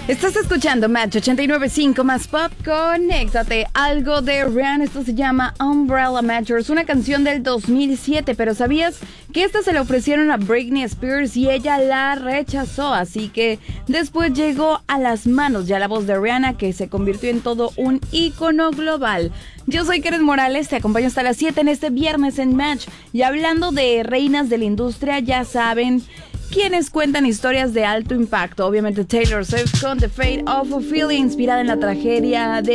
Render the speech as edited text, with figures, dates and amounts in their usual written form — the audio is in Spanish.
Estás escuchando Match 89.5 más pop. Conéctate. Algo de Rihanna. Esto se llama Umbrella Matchers, una canción del 2007. Pero ¿sabías que esta se le ofrecieron a Britney Spears y ella la rechazó? Así que después llegó a las manos ya la voz de Rihanna, que se convirtió en todo un ícono global. Yo soy Karen Morales, te acompaño hasta las 7 en este viernes en Match. Y hablando de reinas de la industria, ya saben quienes cuentan historias de alto impacto. Obviamente Taylor Swift con The Fate of Ophelia, inspirada en la tragedia de